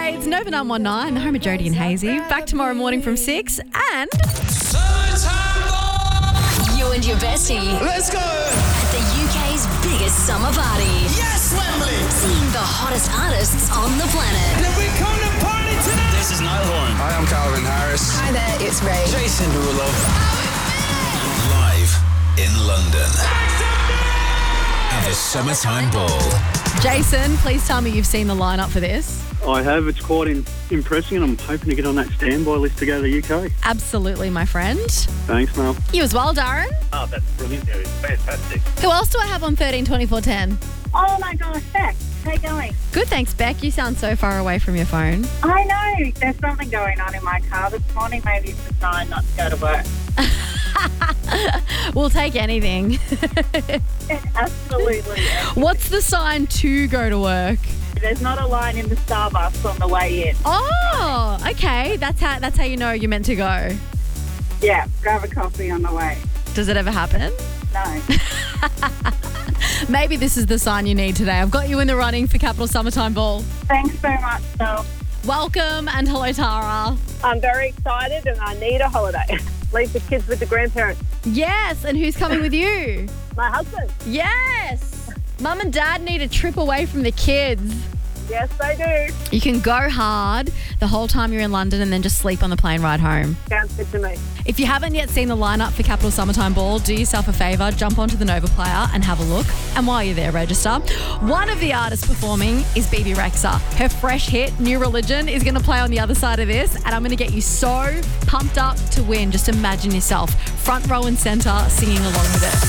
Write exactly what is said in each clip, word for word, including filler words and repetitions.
Hey, it's Nova nine one nine, the home of Jodie and Hazy. Back tomorrow morning from six and... You and your bestie. Let's go! At the U K's biggest summer party. Yes, Wembley! Seeing the hottest artists on the planet. Then we come to party tonight! This is Niall Horan. Hi, I'm Calvin Harris. Hi there, it's Ray. Jason Derulo. Live in London. At the Summertime Ball. Jason, please tell me you've seen the lineup for this. I have. It's quite in, impressing and I'm hoping to get on that standby list to go to the U K. Absolutely, my friend. Thanks, Mel. You as well, Darren. Oh, that's brilliant news. Fantastic. Who else do I have on thirteen twenty-four ten? Oh my gosh, Beck, how you going? Good, thanks, Beck. You sound so far away from your phone. I know, there's something going on in my car this morning. Maybe it's a sign not to go to work. We'll take anything. Absolutely. What's the sign to go to work? There's not a line in the Starbucks on the way in. Oh, okay. That's how that's how you know you're meant to go. Yeah, grab a coffee on the way. Does it ever happen? No. Maybe this is the sign you need today. I've got you in the running for Capital Summertime Ball. Thanks so much, Mel. Welcome and hello, Tara. I'm very excited and I need a holiday. Leave the kids with the grandparents. Yes, and who's coming with you? My husband. Yes. Mum and Dad need a trip away from the kids. Yes, they do. You can go hard the whole time you're in London and then just sleep on the plane ride home. Sounds good to me. If you haven't yet seen the lineup for Capital Summertime Ball, do yourself a favour, jump onto the Nova Player and have a look. And while you're there, register. One of the artists performing is Bebe Rexha. Her fresh hit, New Religion, is going to play on the other side of this, and I'm going to get you so pumped up to win. Just imagine yourself front row and centre singing along with it.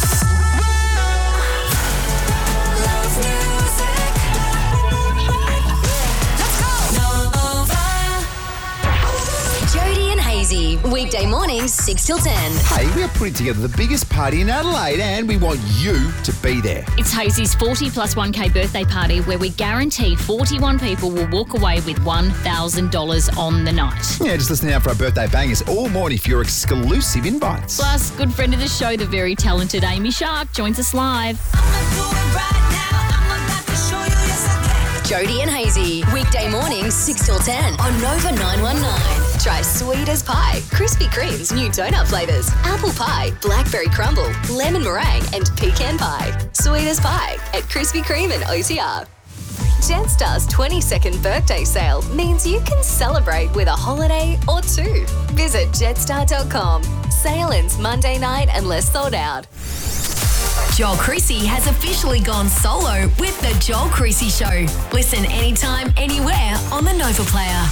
Jodie and Hazy. Weekday mornings, six till ten. Hey, we are putting together the biggest party in Adelaide and we want you to be there. It's Hazy's forty plus one K birthday party where we guarantee forty-one people will walk away with one thousand dollars on the night. Yeah, just listen out for our birthday bangers all morning for your exclusive invites. Plus, good friend of the show, the very talented Amy Shark, joins us live. Jodie and Hazy. Weekday mornings, six till ten on Nova nine one nine. Try sweet as pie, Krispy Kreme's new donut flavours, apple pie, blackberry crumble, lemon meringue and pecan pie. Sweet as pie at Krispy Kreme and O T R. Jetstar's twenty-second birthday sale means you can celebrate with a holiday or two. Visit jetstar dot com. Sale ends Monday night unless sold out. Joel Creasy has officially gone solo with The Joel Creasy Show. Listen anytime, anywhere on the Nova Player.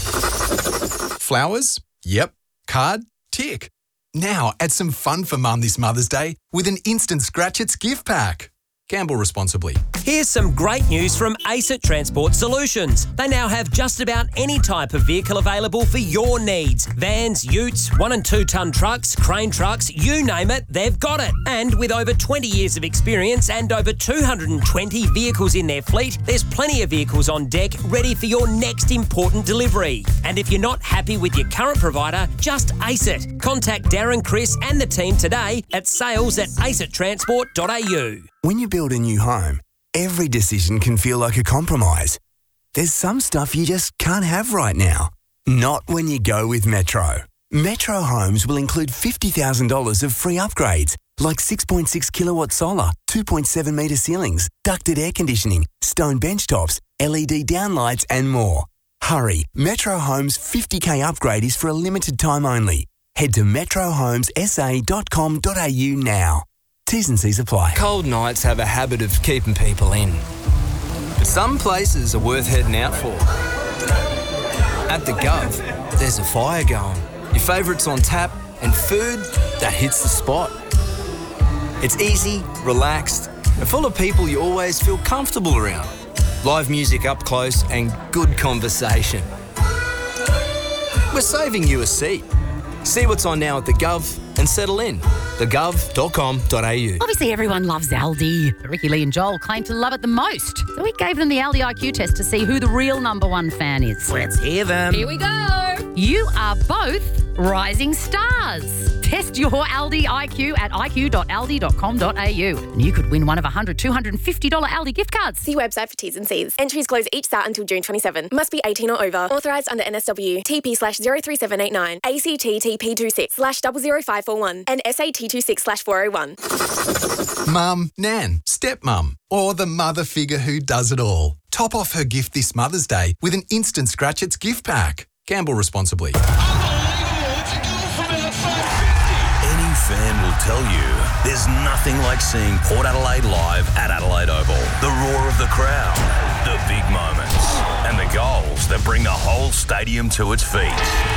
Flowers? Yep. Card? Tick. Now add some fun for Mum this Mother's Day with an instant scratch its gift pack. Gamble responsibly. Here's some great news from ACET Transport Solutions. They now have just about any type of vehicle available for your needs. Vans, utes, one and two tonne trucks, crane trucks, you name it, they've got it. And with over twenty years of experience and over two hundred twenty vehicles in their fleet, there's plenty of vehicles on deck ready for your next important delivery. And if you're not happy with your current provider, just ACET. Contact Darren, Chris and the team today at sales at acet transport dot a u. When you build a new home, every decision can feel like a compromise. There's some stuff you just can't have right now. Not when you go with Metro. Metro Homes will include fifty thousand dollars of free upgrades, like six point six kilowatt solar, two point seven metre ceilings, ducted air conditioning, stone bench tops, L E D downlights and more. Hurry, Metro Homes fifty K upgrade is for a limited time only. Head to metro homes s a dot com dot a u now. T's and C's apply. Cold nights have a habit of keeping people in. But some places are worth heading out for. At the Gov, there's a fire going. Your favourites on tap and food that hits the spot. It's easy, relaxed, and full of people you always feel comfortable around. Live music up close and good conversation. We're saving you a seat. See what's on now at the Gov and settle in. the gov dot com dot a u. Obviously, everyone loves Aldi. Ricky, Lee and Joel claim to love it the most. So we gave them the Aldi I Q test to see who the real number one fan is. Let's hear them. Here we go. You are both rising stars. Test your Aldi I Q at i q dot aldi dot com dot a u. And you could win one of one hundred, two hundred fifty dollars Aldi gift cards. See website for T's and C's. Entries close each start until June twenty-seventh. Must be eighteen or over. Authorised under N S W. T P slash zero three seven eight nine. A C T T P two six slash zero zero five four one. And S A T two six slash four oh one. Mum, nan, stepmum, or the mother figure who does it all. Top off her gift this Mother's Day with an instant Scratch It's gift pack. Gamble responsibly. Any fan will tell you there's nothing like seeing Port Adelaide live at Adelaide Oval. The roar of the crowd, the big moments, and the goals that bring the whole stadium to its feet.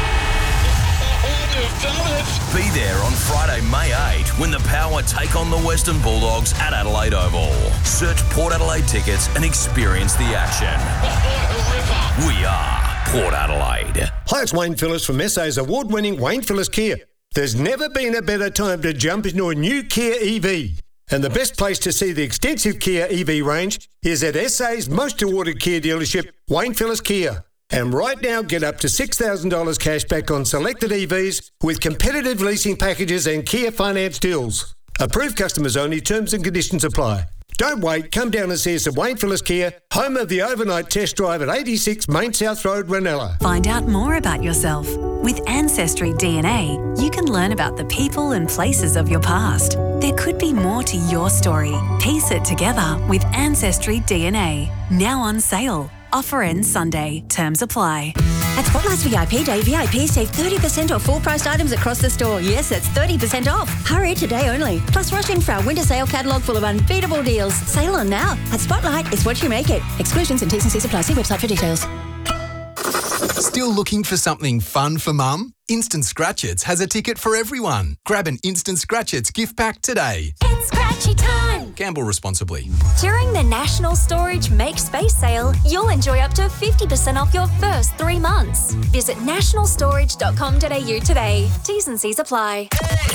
Be there on Friday, May eighth, when the Power take on the Western Bulldogs at Adelaide Oval. Search Port Adelaide tickets and experience the action. We are Port Adelaide. Hi, it's Wayne Phillips from S A's award-winning Wayne Phillips Kia. There's never been a better time to jump into a new Kia E V. And the best place to see the extensive Kia E V range is at S A's most awarded Kia dealership, Wayne Phillips Kia. And right now, get up to six thousand dollars cash back on selected E Vs with competitive leasing packages and Kia finance deals. Approved customers only, terms and conditions apply. Don't wait, come down and see us at Wayne Phillips Kia, home of the overnight test drive at eighty-six Main South Road, Ranella. Find out more about yourself. With Ancestry D N A, you can learn about the people and places of your past. There could be more to your story. Piece it together with Ancestry D N A. Now on sale. Offer ends Sunday. Terms apply. At Spotlight's V I P Day, V I Ps save thirty percent off full-priced items across the store. Yes, that's thirty percent off. Hurry today only. Plus, rush in for our winter sale catalogue full of unbeatable deals. Sale on now. At Spotlight, it's what you make it. Exclusions and T's and C's apply. See website for details. Still looking for something fun for mum? Instant Scratch-Its has a ticket for everyone. Grab an Instant Scratch-Its gift pack today. It's scratchy time! Gamble responsibly. During the National Storage Make Space sale, you'll enjoy up to fifty percent off your first three months. Visit national storage dot com dot a u today. T's and C's apply.